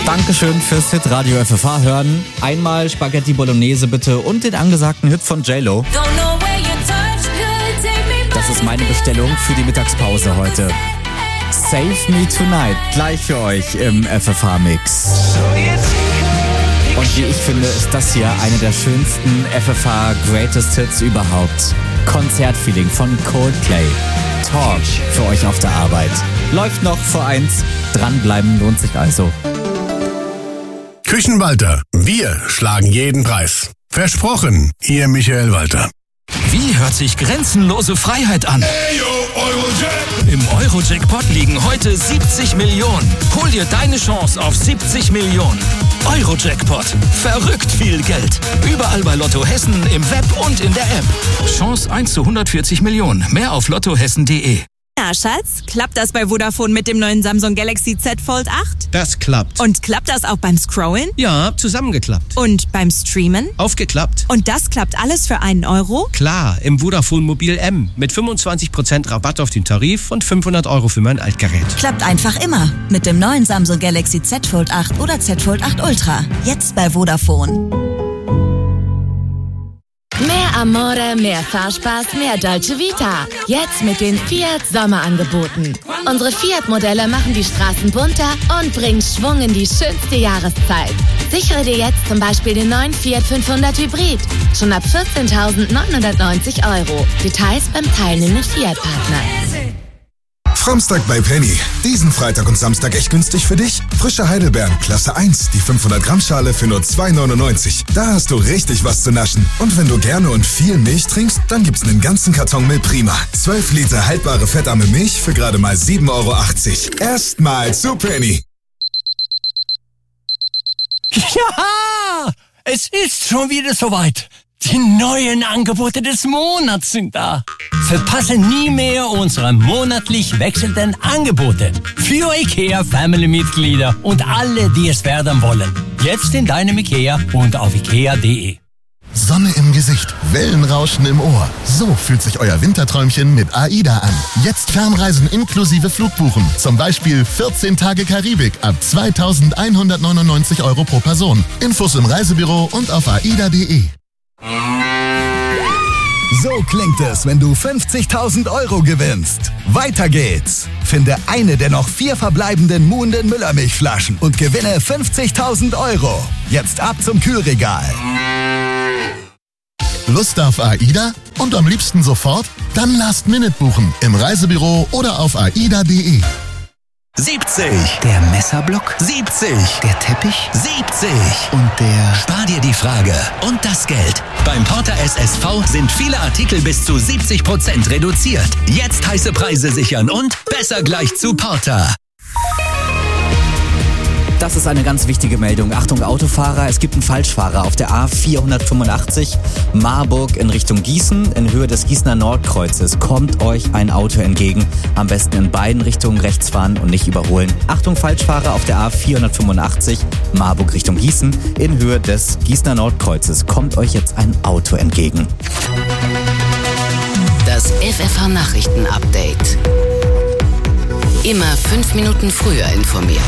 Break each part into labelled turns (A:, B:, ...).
A: Dankeschön fürs Hit-Radio FFH hören. Einmal Spaghetti Bolognese bitte und den angesagten Hit von J-Lo. Das ist meine Bestellung für die Mittagspause heute. Save Me Tonight, gleich für euch im FFH-Mix. Und wie ich finde, ist das hier eine der schönsten FFH Greatest Hits überhaupt. Konzertfeeling von Coldplay. Talk für euch auf der Arbeit. Läuft noch vor 1. Dranbleiben lohnt sich also.
B: Küchenwalter, wir schlagen jeden Preis. Versprochen, Ihr Michael Walter.
C: Wie hört sich grenzenlose Freiheit an?
B: Hey, yo, Eurojack.
C: Im Eurojackpot liegen heute 70 Millionen. Hol dir deine Chance auf 70 Millionen. Eurojackpot. Verrückt viel Geld. Überall bei Lotto Hessen, im Web und in der App. Chance 1 zu 140 Millionen. Mehr auf lottohessen.de.
D: Ja, Schatz, klappt das bei Vodafone mit dem neuen Samsung Galaxy Z Fold 8?
E: Das klappt.
D: Und klappt das auch beim Scrollen?
E: Ja, zusammengeklappt.
D: Und beim Streamen?
E: Aufgeklappt.
D: Und das klappt alles für 1 Euro?
E: Klar, im Vodafone Mobil M mit 25% Rabatt auf den Tarif und 500 € für mein Altgerät.
F: Klappt einfach immer mit dem neuen Samsung Galaxy Z Fold 8 oder Z Fold 8 Ultra. Jetzt bei Vodafone.
G: Mehr Amore, mehr Fahrspaß, mehr Dolce Vita. Jetzt mit den Fiat Sommerangeboten. Unsere Fiat-Modelle machen die Straßen bunter und bringen Schwung in die schönste Jahreszeit. Sichere dir jetzt zum Beispiel den neuen Fiat 500 Hybrid. Schon ab 14.990 €. Details beim teilnehmenden Fiat-Partner.
H: Samstag bei Penny. Diesen Freitag und Samstag echt günstig für dich? Frische Heidelbeeren, Klasse 1, die 500 Gramm Schale für nur 2,99. Da hast du richtig was zu naschen. Und wenn du gerne und viel Milch trinkst, dann gibt's einen ganzen Karton Milch Prima. 12 Liter haltbare fettarme Milch für gerade mal 7,80 €. Erstmal zu Penny.
I: Ja, es ist schon wieder soweit. Die neuen Angebote des Monats sind da. Verpasse nie mehr unsere monatlich wechselnden Angebote. Für IKEA-Family-Mitglieder und alle, die es werden wollen. Jetzt in deinem IKEA und auf ikea.de.
J: Sonne im Gesicht, Wellenrauschen im Ohr. So fühlt sich euer Winterträumchen mit AIDA an. Jetzt Fernreisen inklusive Flugbuchen. Zum Beispiel 14 Tage Karibik ab 2.199 € pro Person. Infos im Reisebüro und auf aida.de.
K: So klingt es, wenn du 50.000 € gewinnst. Weiter geht's. Finde eine der noch 4 verbleibenden Muhnden Müllermilchflaschen und gewinne 50.000 €. Jetzt ab zum Kühlregal.
J: Lust auf AIDA? Und am liebsten sofort? Dann Last-Minute buchen im Reisebüro oder auf aida.de.
C: 70. Der Messerblock. 70. Der Teppich. 70. Und der... Spar dir die Frage und das Geld. Beim Porter SSV sind viele Artikel bis zu 70% reduziert. Jetzt heiße Preise sichern und besser gleich zu Porter.
A: Das ist eine ganz wichtige Meldung. Achtung Autofahrer, es gibt einen Falschfahrer auf der A485 Marburg in Richtung Gießen. In Höhe des Gießener Nordkreuzes kommt euch ein Auto entgegen. Am besten in beiden Richtungen rechts fahren und nicht überholen. Achtung Falschfahrer auf der A485 Marburg Richtung Gießen. In Höhe des Gießener Nordkreuzes kommt euch jetzt ein Auto entgegen.
G: Das FFH Nachrichten-Update. Immer 5 Minuten früher informiert.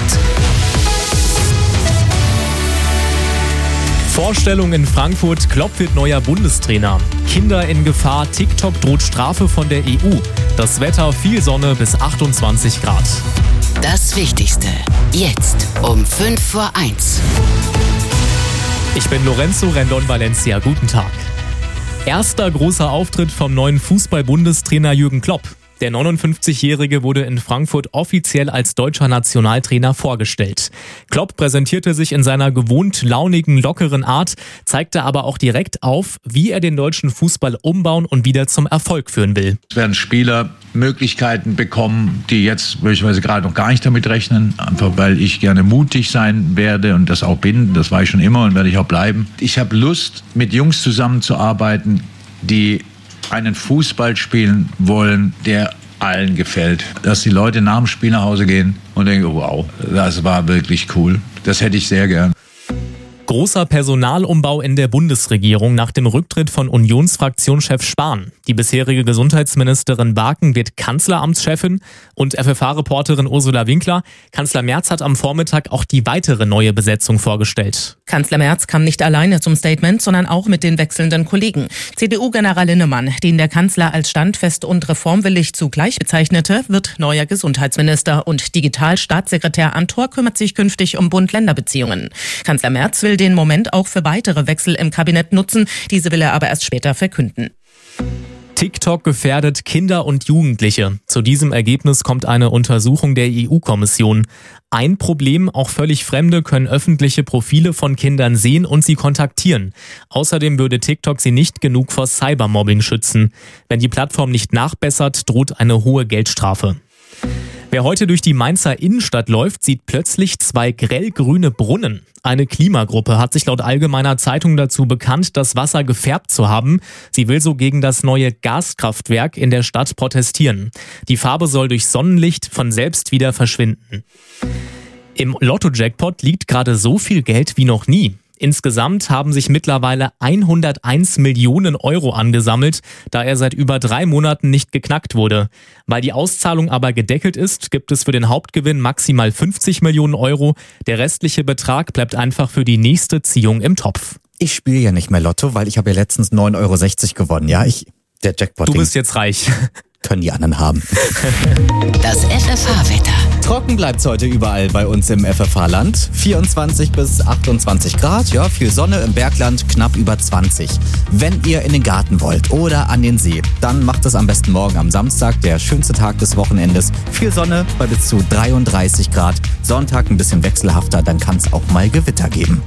L: Vorstellung in Frankfurt, Klopp wird neuer Bundestrainer. Kinder in Gefahr, TikTok droht Strafe von der EU. Das Wetter, viel Sonne bis 28 Grad.
G: Das Wichtigste, jetzt um 1:05.
L: Ich bin Lorenzo Rendon Valencia, guten Tag. Erster großer Auftritt vom neuen Fußball-Bundestrainer Jürgen Klopp. Der 59-Jährige wurde in Frankfurt offiziell als deutscher Nationaltrainer vorgestellt. Klopp präsentierte sich in seiner gewohnt launigen, lockeren Art, zeigte aber auch direkt auf, wie er den deutschen Fußball umbauen und wieder zum Erfolg führen will.
M: Es werden Spieler Möglichkeiten bekommen, die jetzt möglicherweise gerade noch gar nicht damit rechnen, einfach weil ich gerne mutig sein werde und das auch bin, das war ich schon immer und werde ich auch bleiben. Ich habe Lust, mit Jungs zusammenzuarbeiten, die einen Fußball spielen wollen, der allen gefällt. Dass die Leute nach dem Spiel nach Hause gehen und denken, wow, das war wirklich cool. Das hätte ich sehr gern.
L: Großer Personalumbau in der Bundesregierung nach dem Rücktritt von Unionsfraktionschef Spahn. Die bisherige Gesundheitsministerin Barken wird Kanzleramtschefin und FFH-Reporterin Ursula Winkler. Kanzler Merz hat am Vormittag auch die weitere neue Besetzung vorgestellt.
N: Kanzler Merz kam nicht alleine zum Statement, sondern auch mit den wechselnden Kollegen. CDU-General Linnemann, den der Kanzler als standfest und reformwillig zugleich bezeichnete, wird neuer Gesundheitsminister und Digitalstaatssekretär Amthor kümmert sich künftig um Bund-Länder-Beziehungen. Kanzler Merz will den Moment auch für weitere Wechsel im Kabinett nutzen. Diese will er aber erst später verkünden.
L: TikTok gefährdet Kinder und Jugendliche. Zu diesem Ergebnis kommt eine Untersuchung der EU-Kommission. Ein Problem, auch völlig Fremde können öffentliche Profile von Kindern sehen und sie kontaktieren. Außerdem würde TikTok sie nicht genug vor Cybermobbing schützen. Wenn die Plattform nicht nachbessert, droht eine hohe Geldstrafe. Wer heute durch die Mainzer Innenstadt läuft, sieht plötzlich 2 grellgrüne Brunnen. Eine Klimagruppe hat sich laut Allgemeiner Zeitung dazu bekannt, das Wasser gefärbt zu haben. Sie will so gegen das neue Gaskraftwerk in der Stadt protestieren. Die Farbe soll durch Sonnenlicht von selbst wieder verschwinden. Im Lotto-Jackpot liegt gerade so viel Geld wie noch nie. Insgesamt haben sich mittlerweile 101 Millionen Euro angesammelt, da er seit über 3 Monaten nicht geknackt wurde. Weil die Auszahlung aber gedeckelt ist, gibt es für den Hauptgewinn maximal 50 Millionen Euro. Der restliche Betrag bleibt einfach für die nächste Ziehung im Topf.
A: Ich spiele ja nicht mehr Lotto, weil ich habe ja letztens 9,60 € gewonnen. Ja, der Jackpot.
L: Du bist jetzt reich.
A: Können die anderen haben.
C: Das FFH-Wetter.
A: Trocken bleibt's heute überall bei uns im FFH-Land. 24 bis 28 Grad, ja, viel Sonne, im Bergland knapp über 20. Wenn ihr in den Garten wollt oder an den See, dann macht es am besten morgen am Samstag, der schönste Tag des Wochenendes. Viel Sonne bei bis zu 33 Grad. Sonntag ein bisschen wechselhafter, dann kann es auch mal Gewitter geben.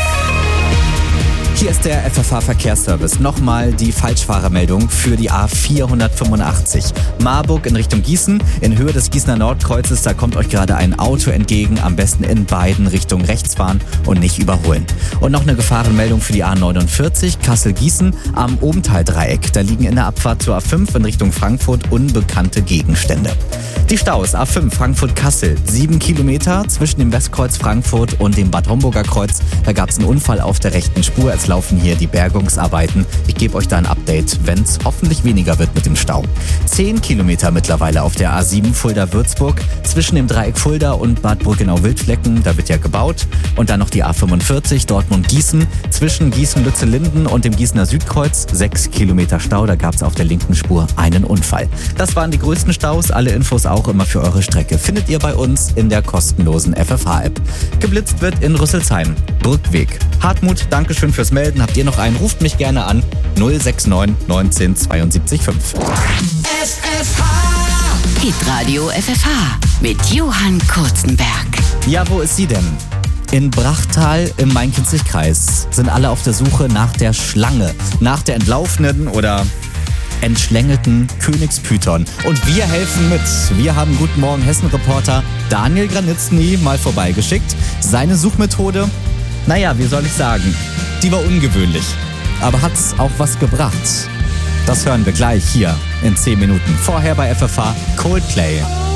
A: Hier ist der FFH-Verkehrsservice. Nochmal die Falschfahrermeldung für die A485. Marburg in Richtung Gießen. In Höhe des Gießener Nordkreuzes, da kommt euch gerade ein Auto entgegen. Am besten in beiden Richtungen rechts fahren und nicht überholen. Und noch eine Gefahrenmeldung für die A49 Kassel-Gießen am Obentaldreieck. Da liegen in der Abfahrt zur A5 in Richtung Frankfurt unbekannte Gegenstände. Die Staus A5 Frankfurt-Kassel. 7 Kilometer zwischen dem Westkreuz Frankfurt und dem Bad Homburger Kreuz. Da gab es einen Unfall auf der rechten Spur. Es laufen hier die Bergungsarbeiten. Ich gebe euch da ein Update, wenn es hoffentlich weniger wird mit dem Stau. 10 Kilometer mittlerweile auf der A7 Fulda-Würzburg. Zwischen dem Dreieck Fulda und Bad Brückenau-Wildflecken. Da wird ja gebaut. Und dann noch die A45 Dortmund-Gießen. Zwischen Gießen-Lütze-Linden und dem Gießener Südkreuz. 6 Kilometer Stau. Da gab es auf der linken Spur einen Unfall. Das waren die größten Staus. Alle Infos auch immer für eure Strecke findet ihr bei uns in der kostenlosen FFH-App. Geblitzt wird in Rüsselsheim. Brückweg. Hartmut, Dankeschön fürs Melden. Habt ihr noch einen? Ruft mich gerne an. 069 19 72 5.
C: FFH. Hitradio FFH mit Johann Kurzenberg.
A: Ja, wo ist sie denn? In Brachtal im Main-Kinzig-Kreis sind alle auf der Suche nach der Schlange, nach der entlaufenen oder entschlängelten Königspython. Und wir helfen mit. Wir haben Guten Morgen Hessen-Reporter Daniel Granitzny mal vorbeigeschickt. Seine Suchmethode, naja, wie soll ich sagen, die war ungewöhnlich. Aber hat's auch was gebracht? Das hören wir gleich hier in 10 Minuten. Vorher bei FFH Coldplay.